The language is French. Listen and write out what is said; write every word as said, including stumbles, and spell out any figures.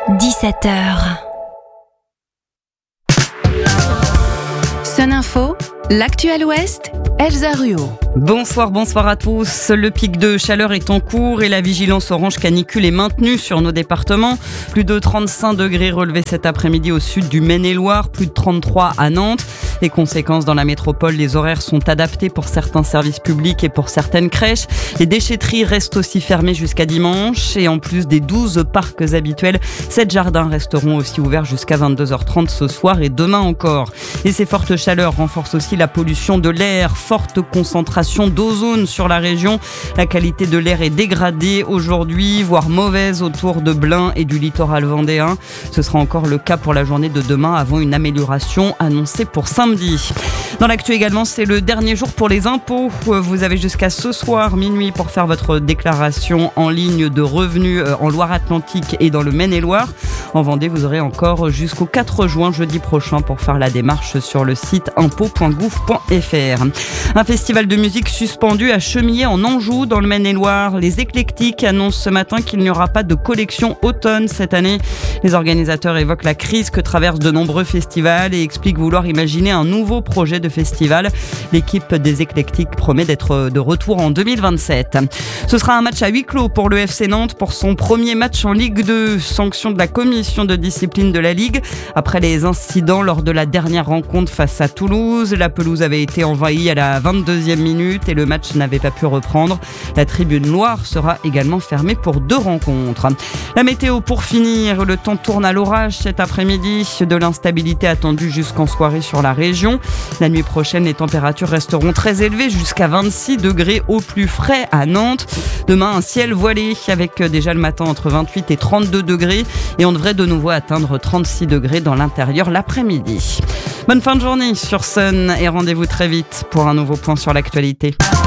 dix-sept heures. Sun Info, l'actuel Ouest, Elsa Ruot. Bonsoir, bonsoir à tous. Le pic de chaleur est en cours et la vigilance orange canicule est maintenue sur nos départements. Plus de trente-cinq degrés relevés cet après-midi au sud du Maine-et-Loire, plus de trente-trois à Nantes. Les conséquences dans la métropole, les horaires sont adaptés pour certains services publics et pour certaines crèches. Les déchetteries restent aussi fermées jusqu'à dimanche et en plus des douze parcs habituels, sept jardins resteront aussi ouverts jusqu'à vingt-deux heures trente ce soir et demain encore. Et ces fortes chaleurs renforcent aussi la pollution de l'air. Forte concentration d'ozone sur la région. La qualité de l'air est dégradée aujourd'hui, voire mauvaise autour de Blain et du littoral vendéen. Ce sera encore le cas pour la journée de demain avant une amélioration annoncée pour samedi. Dans l'actu également, c'est le dernier jour pour les impôts. Vous avez jusqu'à ce soir minuit pour faire votre déclaration en ligne de revenus en Loire-Atlantique et dans le Maine-et-Loire. En Vendée, vous aurez encore jusqu'au quatre juin, jeudi prochain, pour faire la démarche sur le site impôts point gouv point f r. Un festival de musique suspendu à Chemillé en Anjou, dans le Maine-et-Loire. Les Éclectiques annoncent ce matin qu'il n'y aura pas de collection automne cette année. Les organisateurs évoquent la crise que traversent de nombreux festivals et expliquent vouloir imaginer un nouveau projet de festival. L'équipe des Éclectiques promet d'être de retour en deux mille vingt-sept. Ce sera un match à huis clos pour le F C Nantes pour son premier match en Ligue deux. Sanction de la commission de discipline de la Ligue. Après les incidents lors de la dernière rencontre face à Toulouse, la pelouse avait été envahie à la vingt-deuxième minute et le match n'avait pas pu reprendre. La tribune Loire sera également fermée pour deux rencontres. La météo pour finir, le temps tourne à l'orage cet après-midi. De l'instabilité attendue jusqu'en soirée sur la région. La nuit prochaine, les températures resteront très élevées jusqu'à vingt-six degrés au plus frais à Nantes. Demain, un ciel voilé avec déjà le matin entre vingt-huit et trente-deux degrés et on devrait de nouveau atteindre trente-six degrés dans l'intérieur l'après-midi. Bonne fin de journée sur Sun et rendez-vous très vite pour un nouveau point sur l'actualité.